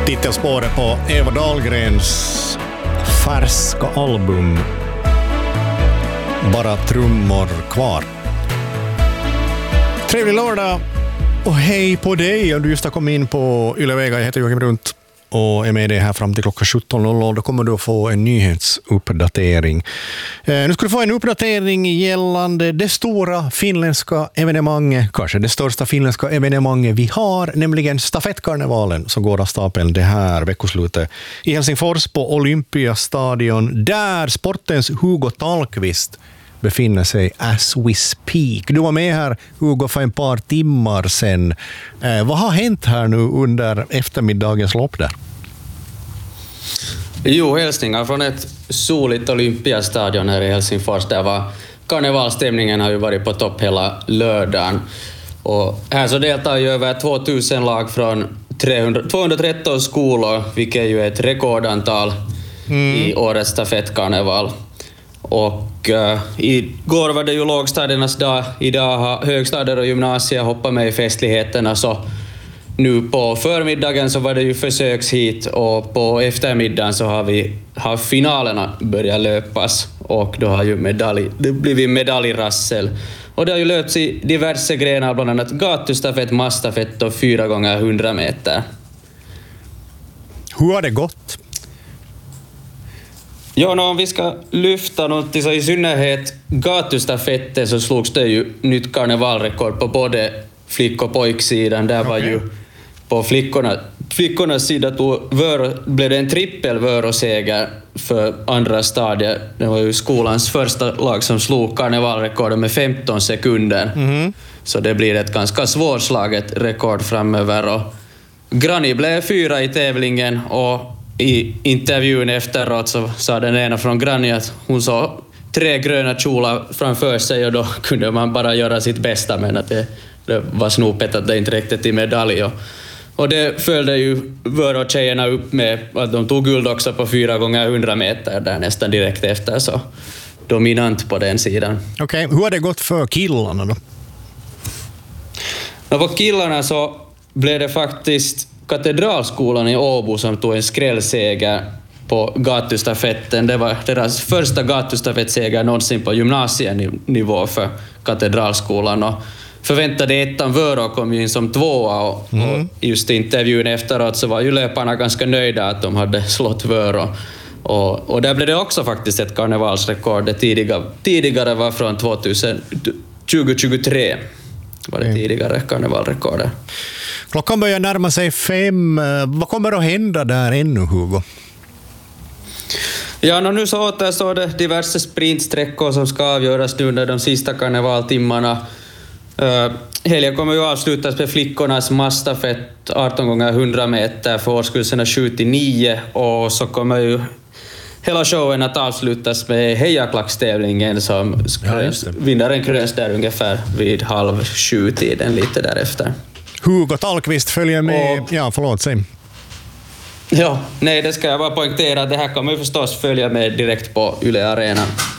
Titelspåret på Eva Dahlgrens färska album Bara trummor kvar. Trevlig lördag och hej på dig om du just har kommit in på Ylevega. Jag heter Joakim Runt och är med dig här fram till klockan 17.00. Då kommer du att få en nyhetsuppdatering. Nu ska du få en uppdatering gällande det stora finländska evenemanget, kanske det största finländska evenemanget vi har, nämligen stafettkarnevalen som går av stapeln det här veckoslutet i Helsingfors på Olympiastadion, där sportens Hugo Tallqvist befinner sig as we speak. Du var med här, Hugo, för en par timmar sedan. Vad har hänt här nu under eftermiddagens lopp där? Jo, hälsningar från ett soligt Olympiastadion här i Helsingfors. Där var karnevalstämningen har ju varit på topp hela lördagen. Och här så deltar ju över 2000 lag från 213 skolor, vilket ju är ett rekordantal i årets stafettkarneval. Och igår var det ju lågstadiernas dag. Idag har högstadier och gymnasier hoppat med i festligheterna, så nu på förmiddagen så var det ju försökshit och på eftermiddagen så har finalerna börjat löpas och då har ju det blivit medaljrassel. Och det har ju löpts i diverse grenar, bland annat gatustafett, massstafett och 4x100 meter. Hur har det gått? Ja, om vi ska lyfta något, så i synnerhet gatustafetten så slogs det ju nytt karnevalrekord på både flick- och pojksidan. Där var ju på flickornas sida blev det en trippel vöroseger för andra stadier. Det var ju skolans första lag som slog karnevalrekordet med 15 sekunder. Så det blir ett ganska svårslaget rekord framöver. Och Granny blev 4 i tävlingen och i intervjun efteråt så sa den ena från Granny att hon såg 3 gröna kjolar framför sig och då kunde man bara göra sitt bästa, men att det var snopet att det inte räckte till medalj. Och det följde ju vörotjejerna upp med att de tog guld också på 4x100 meter där nästan direkt efter, så dominant på den sidan. Okej, hur har det gått för killarna då? På killarna så blev det faktiskt Katedralskolan i Åbo som tog en skrällseger på gatustafetten. Det var deras första gatustafettseger någonsin på gymnasienivå för Katedralskolan. Och förväntade ettan Vörå kom ju in som 2:a och just i intervjun efteråt så var ju löparna ganska nöjda att de hade slått Vörå. Och där blev det också faktiskt ett karnevalsrekord. Det tidigare var från 2023 var det tidigare karnevalrekordet. Klockan börjar närma sig 5. Vad kommer att hända där ännu, Hugo? Ja, nu så återstår det diverse sprintsträckor som ska avgöras nu under de sista karnevaltimmarna. Helgen kommer ju avslutas med flickornas massstafett 18x100 meter för årskurserna 7-9 och så kommer ju hela showen att avslutas med hejaklackstävlingen som vinnaren kröns där ungefär vid 6:30-tiden, lite därefter. Hugo Tallqvist följer med... säg. Ja, nej, det ska jag bara poängtera. Det här kommer ju förstås följa med direkt på Yle Arena.